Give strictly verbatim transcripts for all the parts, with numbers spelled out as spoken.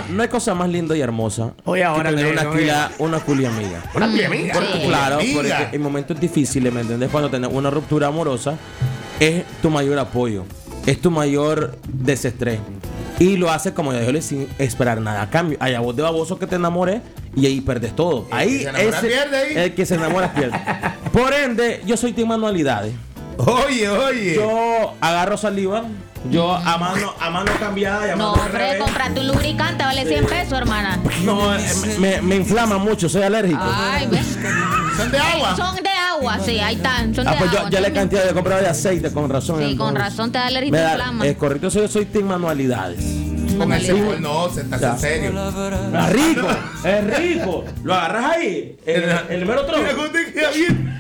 no hay cosa más linda y hermosa. Oye, ahora que tener le- una oye. culia, una culia amiga. Una culia amiga. Porque, Sí. claro, Amiga. porque en momentos difíciles, ¿me entiendes? Cuando tenés una ruptura amorosa, es tu mayor apoyo, es tu mayor desestrés. Y lo hace como yo digo, sin esperar nada a cambio. Hay a vos de baboso que te enamores y ahí perdes todo. El Ahí que se enamora ese- pierde ahí. el que se enamora pierde. Por ende, yo soy team manualidades. Oye, oye. Yo agarro saliva, yo a mano, a mano cambiada y a No, mano al hombre, revés. comprate un lubricante, vale cien pesos, hermana. No, eh, me, me- me inflama mucho, soy alérgico. Ay, ves. Son de agua. Son de agua, sí, ahí están. Son Ah, de pues yo agua. ya le son- cantidad de comprar de aceite, con razón. Sí, con entonces. razón te da alergia y Me te da- inflama. Es correcto, yo soy team manualidades. Con el Manualidades. cebo, no, se está en serio. Es rico, es rico. Lo agarras ahí, el, el número tronco. Mira cómo te queda bien.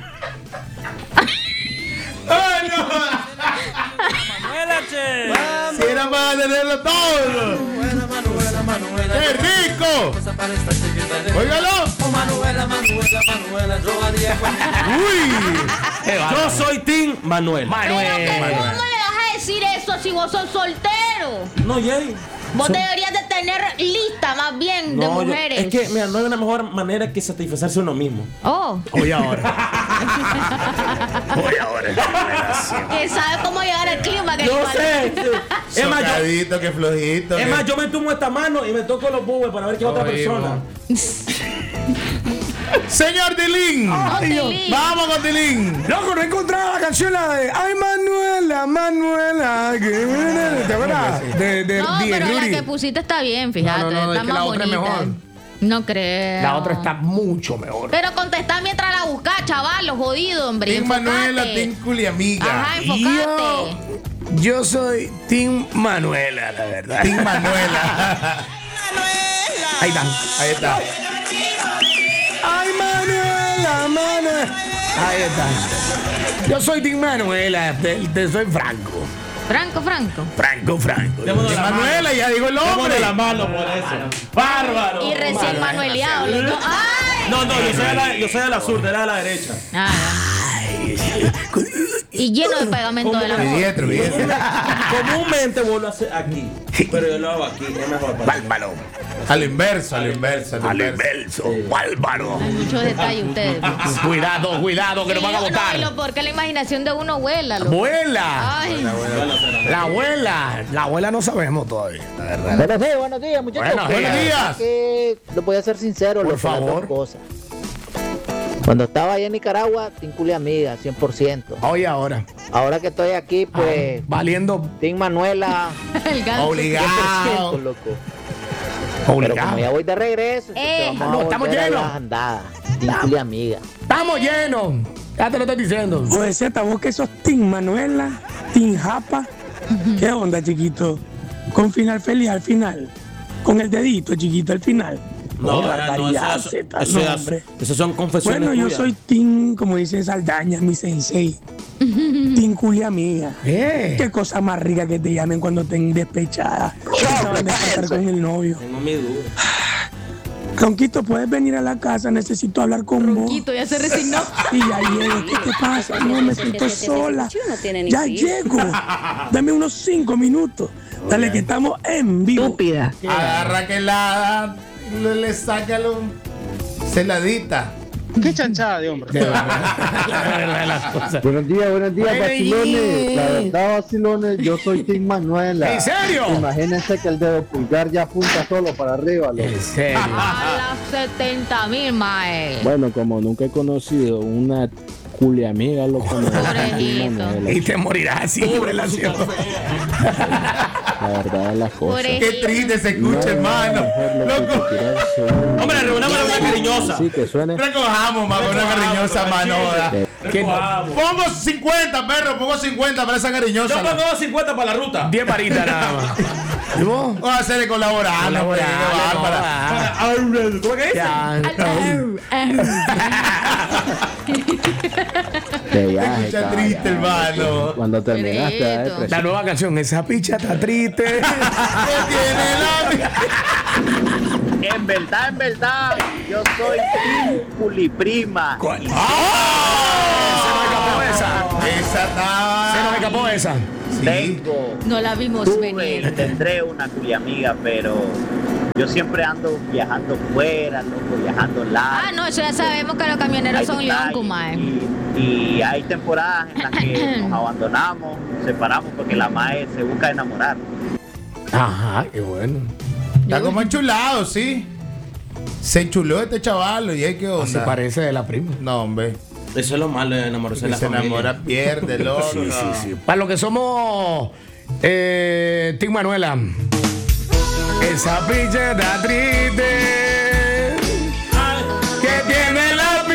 ¡Ay, no! Si era para tenerlo todo. ¡Qué rico! ¡Óigalo! ¡Uy! Yo soy team Manuel. Manuel. Pero que, Manuel. ¿cómo le vas a decir eso si vos sos soltero? No, Jay. Vos So- deberías de tener lista más bien de No, yo- mujeres. es que, mira, no hay una mejor manera que satisfacerse uno mismo. Oh, Oye, ahora. Oye, ahora. que sabe cómo llegar al clima. Que Yo igual- sé. sí. Es más, yo, Socadito, que flojito. es que- más, yo me tomo esta mano y me toco los bubes para ver qué otra Oye, persona. Señor Tilín. Oh, Tilín. Vamos con Tilín. Loco, no encontraba la canción la de Ay, Manuela, Manuela. que- ¿Te acuerdas? De, de, No, de pero la Rudy. que pusiste está bien, fíjate. No, no, no, está es que más la otra es bonita. mejor. No creo. La otra está mucho mejor. Pero contestá mientras la buscás, chaval, lo jodido, hombre. Team enfócate. Manuela, Team Culiamiga. Ajá, enfócate. Yo, yo soy Team Manuela, la verdad. Team Manuela. Ahí está. Ahí está. Ay, Manuela, Manuela. Ahí está. Yo soy Team Manuela, te, te soy Franco. Franco, Franco. Franco, Franco. Team Manuela, ya digo el nombre. la mano por eso. Bárbaro. Y recién manueleado. los dos. ¡Ay! No, no, yo soy a la, yo soy a la sur, era a la derecha. Ah, y lleno de pegamento de la Mi boca. dietro, mi dietro. Comúnmente vos lo haces aquí, pero yo lo hago aquí, es mejor para mí. Bárbaro. Al inverso, al inverso, al Al inverso. inverso. Bárbaro. Hay muchos detalles ustedes. Cuidado, cuidado, que nos Sí, van a no, botar. y lo porque la imaginación de uno vuela. loco. Abuela. Ay, La abuela. La abuela no sabemos todavía. La verdad. Buenos días, buenos días, muchachos. Buenos Que- Buenos días. Que lo voy a ser sincero, Por loco, las dos favor. cosas. Cuando estaba allá en Nicaragua, Team Culia amiga, cien por ciento. Oye, ahora. Ahora que estoy aquí, pues, Valiendo. Team Manuela, el ganso. Obligado. cien por ciento, loco. Pero Obligado. como ya voy de regreso, Eh. entonces No, vamos a estamos volver a llenos. las andadas. Team Culia amiga. Estamos llenos. Ya te lo estoy diciendo. Pues Z, vos que sos Team Manuela, Team Japa. ¿Qué onda, chiquito? Con final feliz al final. Con el dedito, chiquito, al final. No, Qué no, barbaridad, eso, Z, eso, no, ya- hombre. eso son confesiones. Bueno, yo tuyas. soy Team, como dice Saldaña, mi sensei. Team Culia amiga. Eh. Qué cosa más rica que te llamen cuando estén despechadas. Que acaban de pasar con el novio. Tengo mi duda. Ronquito, ¿puedes venir a la casa? Necesito hablar con vos. Ronquito, ya se resignó. Y ya llego. ¿Qué te pasa? No, me siento sola. Ya llego. Dame unos cinco minutos. Dale, que estamos en vivo. Estúpida. Agarra que la le, le saca lo celadita. Qué chanchada de hombre. De verdad. La verdad de las cosas. Buenos días, buenos días, Buenos vacilones. días. La verdad, vacilones, yo soy Team Manuela. ¿En serio? Imagínense que el dedo pulgar ya apunta solo para arriba. loco. En serio. A las setenta mil, mae. Bueno, como nunca he conocido una culia amiga, loco, me voy a Team Pobrecito. Manuela. Y te morirás así por relación. La verdad de las cosas. Pobre- Qué triste se escucha, hermano. Loco. Hombre, reunamos una cariñosa. Sí, que suene. Recojamos, mano, una cariñosa manoda. ¿Qué? Pongo cincuenta, perro, pongo cincuenta para esa cariñosa. Yo pongo cincuenta para la ruta. Diez varitas nada más. ¿Y vos? Vamos a hacerle colaborando, Colaborando, hombre, qué bárbara. ¿Cómo que dice? Ya. De viaje, Escucha cabrón. triste, hermano. Cuando terminaste, Perito. da La depresión. nueva canción, esa picha está triste. No tiene la... En verdad, en verdad, yo soy Team Culiprima. ¿Cuál? ¡Ah! Se nos escapó esa. Esa estaba... Se nos escapó esa. Sí. Tengo, No la vimos tuve y venir. tendré una culia amiga, pero Yo siempre ando viajando fuera, loco, viajando largo. Ah, no, eso ya sabemos que los camioneros Ahí son está, locos, y- mae. Y, y hay temporadas en las que nos abandonamos, nos separamos porque la mae se busca enamorar. Ajá, qué bueno. Está como enchulado, sí. Se enchuló este chaval y hay que onda. Se parece de la prima. No, hombre. Eso es lo malo de enamorarse de la Se familia. enamora, pierde, loco. Sí, sí, sí. Para los que somos eh, Team Manuela. Esa picheta triste que tiene la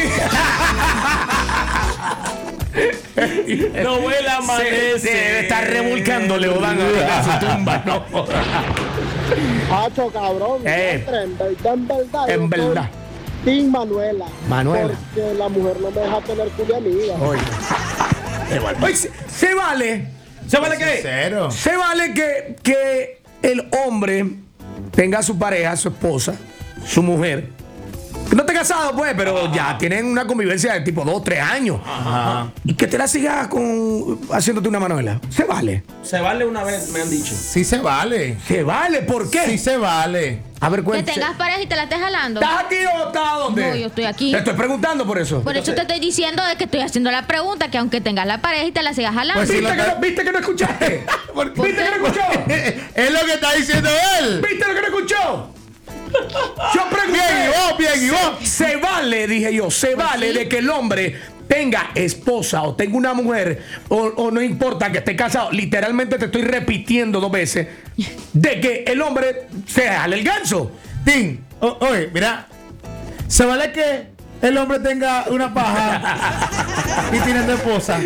pi. No huele a Se, amanece. se debe estar revolcando Leodán ahorita en su tumba. No. Hacho, cabrón. Eh. En verdad, en verdad. En yo soy verdad. Team Manuela. Manuela. Porque la mujer no me deja tener culia amiga. Oye. Oye, se, se vale. ¿Se vale qué? Cero. Se vale que, que el hombre tenga a su pareja, su esposa, su mujer. Que no esté casado, pues, pero ya tienen una convivencia de tipo dos, tres años. Ajá. Y que te la sigas con haciéndote una Manuela. Se vale. Se vale una vez, me han dicho. Sí se vale. Se vale. ¿Por qué? Sí se vale. A ver, Que cuéntame. tengas pareja y te la estés jalando. ¿Estás aquí o estás dónde? No, yo estoy aquí. Te estoy preguntando por eso. Por eso te estoy diciendo de que estoy haciendo la pregunta, que aunque tengas la pareja y te la sigas jalando. Pues sí, ¿Viste, lo que que- no, ¿Viste que no escuchaste? ¿Por qué? ¿Viste que no escuchó? Es lo que está diciendo él. ¿Viste lo que no escuchó? Yo pregunté. Bien, y vos, bien, y vos. Se, se vale, dije yo, se vale de que el hombre tenga esposa o tenga una mujer o, o no importa que esté casado. Literalmente te estoy repitiendo dos veces de que el hombre se jale el ganso. Tim, o- oye, mira. Se vale que el hombre tenga una paja y tiene tu esposa.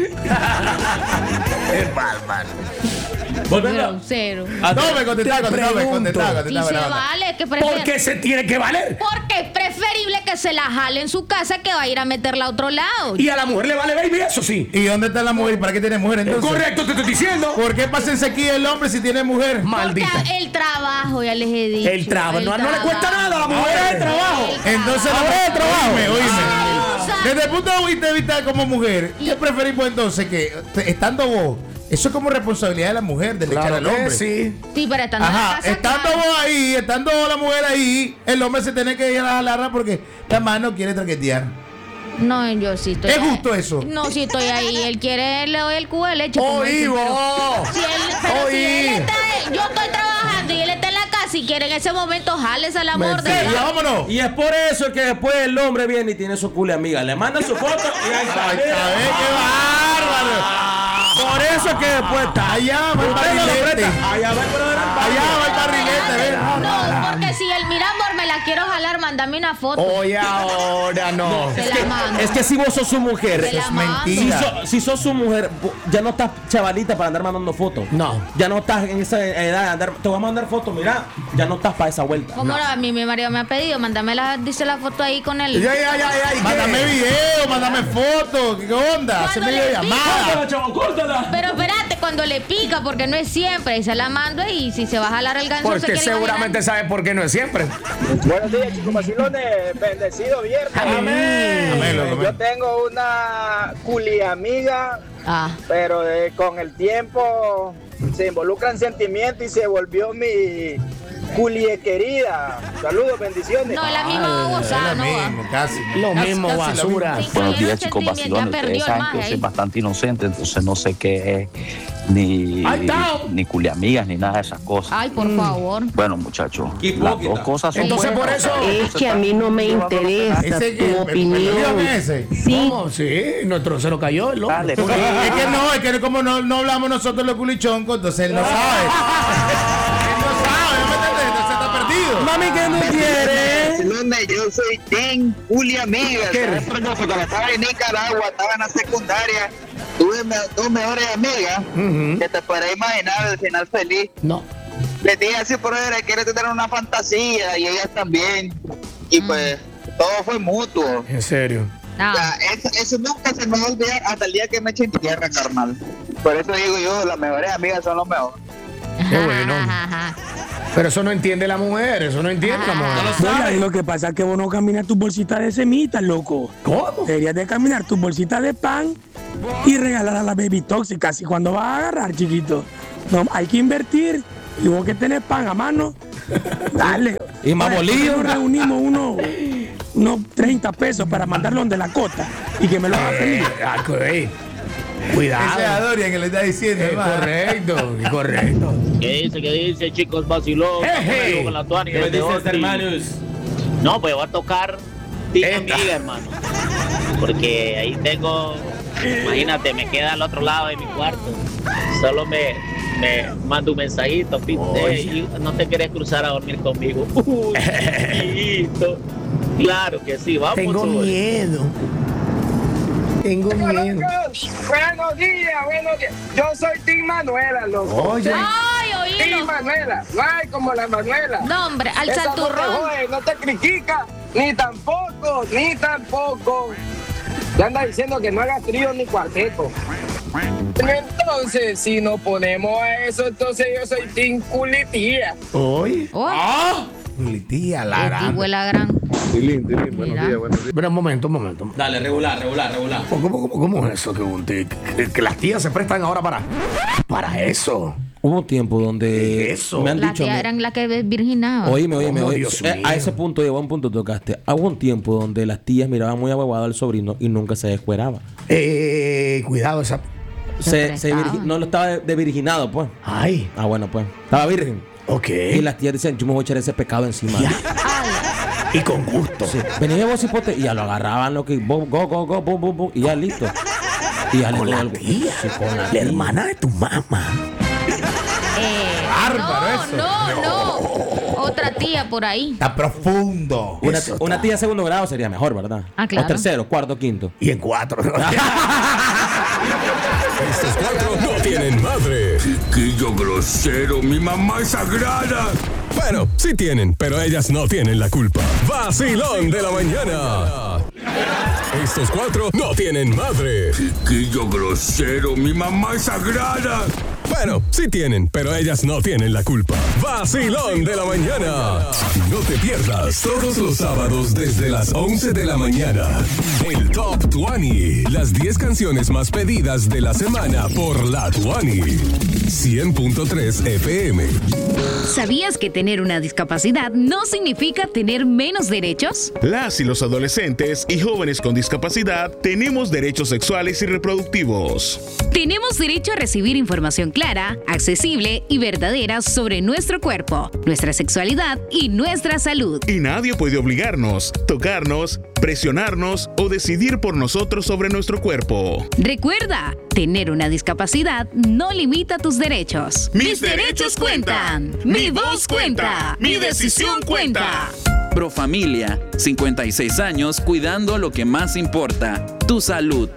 Es bárbaro. Volviendo. Cero. a- No, me contestaba, Te contestaba, pregunto. contestaba, Sí contestaba. se la banda. vale, que ¿Por prefiere. qué se tiene que valer? Porque es preferible que se la jale en su casa que va a ir a meterla a otro lado. Y a la mujer le vale baby, eso sí. ¿Y dónde está la mujer? ¿Para qué tiene mujer entonces? Correcto, te estoy diciendo. ¿Por qué pásense aquí el hombre si tiene mujer? Maldita. Porque el trabajo, ya les he dicho. El trabajo. No, no le cuesta nada a la mujer Ahora, el trabajo. Entonces la Ahora mujer el trabajo. Oíme, oíme. Ay, o sea- Desde el punto de vista como mujer, ¿qué preferimos entonces? Que te- estando vos, eso es como responsabilidad de la mujer, del echar Claro al que hombre. sí. Sí, pero estando en la Ajá, casa. estando claro. vos ahí, estando la mujer ahí, el hombre se tiene que ir a la larga porque la mano quiere traquetear. No, yo sí estoy. ¿Es ahí. justo eso? No, sí estoy ahí. Él quiere, le doy el cubo de leche. como Oí, dicen, pero- vos. Si él, pero si Oí. él está, yo estoy trabajando y él está en la casa y quiere en ese momento jales al amor de Sí, ya vámonos. Y es por eso que después el hombre viene y tiene su culo amiga. Le manda su foto y ahí está. Ay, ¿sabes? ¡Qué bárbaro! Por eso es que después está. Allá va el Usted no lo barrilete. presta. Allá va el brother. Allá va el barrilete, ¿ves? No, porque si el mira amor me la quiero jalar, mándame una foto. Oye, ahora no. Se la mando. Es que si vos sos su mujer, Se la es mando. si, mentira. so- si sos su mujer, vo- ya no estás chavalita para andar mandando fotos. No. Ya no estás en esa edad de andar. Te voy a mandar fotos, mira. Ya no estás para esa vuelta. Como a mí mi marido me ha pedido, mándame la, dice la foto ahí con él. Ya, ya, ya, ya. ¿y qué? Mándame video, mándame fotos. ¿Qué onda? Cuando Haceme le videollamada. chavo, córtala. Pero espérate, cuando le pica, porque no es siempre, y se la mando y si se va a jalar el ganso, se Porque quiere seguramente sabe por qué no es siempre. Buenos días, chicos vacilones. Bendecido viernes. Amén. Amén, loco, amén. Yo tengo una culi amiga, Ah, pero eh, con el tiempo se involucran sentimientos y se volvió mi culie querida. Saludos, bendiciones. no, es la misma Es babosada, lo no va. mismo, casi. Lo Casi, mismo, casi lo basura. Sí, Buenos cogieron días, chicos sentimiento, vacilones. ya perdió Ustedes el saben que maje yo soy ahí. bastante inocente, entonces no sé qué es ni, Ahí está. ni culiamigas ni nada de esas cosas. Ay, por favor. Bueno, muchachos, Qué las hipócrita. dos cosas son Entonces, por buenas. eso- Entonces, Es que a mí no me interesa Ese que tu opinión. ese. Sí, ¿Cómo? Sí, nuestro se lo cayó el loco. Dale, Es que no, es que como no, no hablamos nosotros los culichoncos, entonces él no sabe. Él no sabe, ¿no me entiendes? Entonces está perdido. Mami, ¿qué no quiere? Yo soy Team Julia Amiga. ¿Qué? ¿Sabes por qué? Porque cuando estaba en Nicaragua, estaba en la secundaria, tuve me- dos mejores amigas Ujú. que te podrás imaginar el final feliz. No. Les dije así por ahí, quiero tener una fantasía y ellas también. Y pues todo fue mutuo. En serio. O Ah, sea, eso, eso nunca se me va a olvidar hasta el día que me echen tierra, carnal. Por eso digo yo, las mejores amigas son los mejores. Qué bueno. ajá, ajá. Pero eso no entiende la mujer, eso no entiende la mujer. Oiga, y lo que pasa es que vos no caminas tus bolsitas de semitas, loco. ¿Cómo? Deberías de caminar tus bolsitas de pan y regalar a las baby tóxicas. Y cuando vas a agarrar, chiquito, no, hay que invertir Y vos que tenés pan a mano, dale. Y más bolillo. Nos reunimos unos unos treinta pesos para mandarlo donde la cota y que me lo haga feliz. Ah, correcto. Cuidado. Ese es a Dorian que le está diciendo. Eh, hermano. correcto, correcto. ¿Qué dice? ¿Qué dice, chicos? Vacilón. Eje. Con la Tuani ¿Qué me desde dices, Austin. hermanos? No, pues voy a tocar Team Esta. Amiga, hermano. Porque ahí tengo, imagínate, me queda al otro lado de mi cuarto. Solo me, me manda un mensajito, pinte, y no te querés cruzar a dormir conmigo. Uy, chiquito. Claro que sí, vamos. Tengo Zuli. miedo. Tengo miedo. Buenos días, buenos días. Yo soy Tim Manuela, loco. Oye. Ay, Tim oílo. Manuela, no hay como la Manuela. No, hombre, al Esa santurrón. No te jode, no te critica, ni tampoco, ni tampoco. Te anda diciendo que no hagas trío ni cuarteto. Entonces, si nos ponemos a eso, entonces yo soy Tim Culitía. Oye. Oh, ¡Ah! Tía, la el gran. tipo de la gran. Tilín, Tilín, buenos Mira. días, buenos días. Pero un momento, un momento. Dale, regular, regular, regular. ¿Cómo, cómo, cómo es eso que, un tí- que, que las tías se prestan ahora para, para eso? Hubo un tiempo donde Eso. me han Las dicho. a tías mí- eran las que virginaban. Oíme, oíme, Oh, oíme. Dios Eh, mío. A ese punto llegó, a un punto tocaste. Hubo un tiempo donde las tías miraban muy ahuevado al sobrino y nunca se descueraba. Eh, cuidado, esa. Se, se prestaba. virgi- no lo estaba de, de virginado, pues. Ay, Ah, bueno, pues. Estaba virgen. ok. Y las tías decían, yo me voy a echar ese pecado encima. Ya. Y con gusto. Sí. Venía vos hipote y ya lo agarraban, lo que go, go, go, go, bum, bum, bum, y ya listo. Y ya le Con dio la algo. tía. Sí, con la La tía. hermana de tu mamá. Eh, Bárbaro no, eso. no, no. Otra tía por ahí. Está profundo. Una, Eso una está. tía de segundo grado sería mejor, ¿verdad? Ah, claro. O tercero, cuarto, quinto. Y en cuatro. Estos cuatro no tienen madre. Chiquillo grosero, mi mamá es sagrada. Bueno, sí tienen, pero ellas no tienen la culpa. Vacilón de la mañana. Estos cuatro no tienen madre. Chiquillo grosero, mi mamá es sagrada. Bueno, sí tienen, pero ellas no tienen la culpa. Vacilón de la mañana. No te pierdas todos los sábados desde las once de la mañana. El Top veinte. Las diez canciones más pedidas de la semana por la veinte. cien punto tres F M. ¿Sabías que tener una discapacidad no significa tener menos derechos? Las y los adolescentes y jóvenes con discapacidad tenemos derechos sexuales y reproductivos. Tenemos derecho a recibir información clara, accesible y verdadera sobre nuestro cuerpo, nuestra sexualidad y nuestra salud. Y nadie puede obligarnos, tocarnos, presionarnos o decidir por nosotros sobre nuestro cuerpo. Recuerda, tener una discapacidad no limita tus derechos. Mis derechos cuentan. Mi voz cuenta. Mi decisión cuenta. Profamilia, cincuenta y seis años cuidando lo que más importa, tu salud.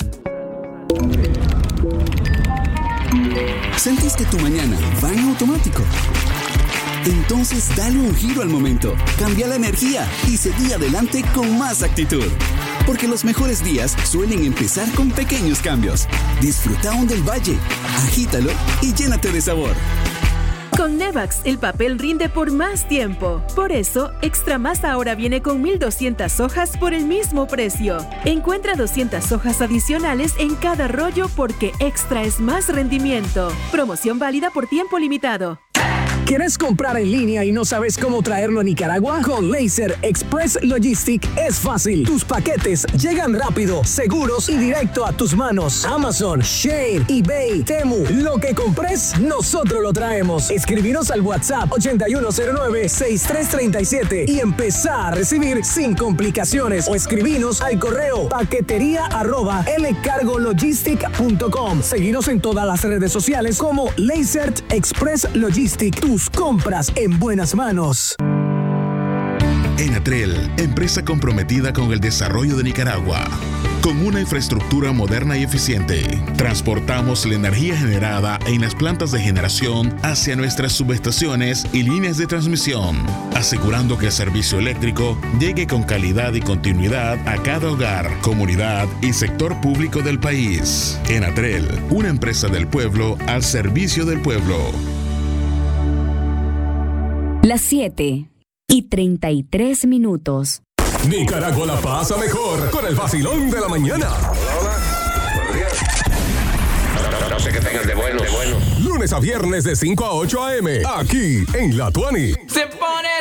¿Sentís que tu mañana va en automático? Entonces dale un giro al momento, cambia la energía y seguí adelante con más actitud. Porque los mejores días suelen empezar con pequeños cambios. Disfruta aún del valle, agítalo y llénate de sabor. Con Nevax, el papel rinde por más tiempo. Por eso, Extra Más ahora viene con mil doscientas hojas por el mismo precio. Encuentra doscientas hojas adicionales en cada rollo porque Extra es más rendimiento. Promoción válida por tiempo limitado. ¿Quieres comprar en línea y no sabes cómo traerlo a Nicaragua? Con Laser Express Logistic es fácil. Tus paquetes llegan rápido, seguros y directo a tus manos. Amazon, Shein, eBay, Temu. Lo que compres, nosotros lo traemos. Escribinos al WhatsApp ochenta y uno cero nueve, sesenta y tres treinta y siete y empezá a recibir sin complicaciones. O escribinos al correo paquetería arroba lcargologistic punto com. Seguinos en todas las redes sociales como Laser Express Logistic. Tus compras en buenas manos. Enatrel, empresa comprometida con el desarrollo de Nicaragua. Con una infraestructura moderna y eficiente, transportamos la energía generada en las plantas de generación hacia nuestras subestaciones y líneas de transmisión, asegurando que el servicio eléctrico llegue con calidad y continuidad a cada hogar, comunidad y sector público del país. Enatrel, una empresa del pueblo al servicio del pueblo. Las siete y treinta y tres minutos. Nicaragua la pasa mejor con el vacilón de la mañana. sé qué tengan de bueno. De bueno. Lunes a viernes de cinco a ocho a eme, aquí en La Tuani. Se pone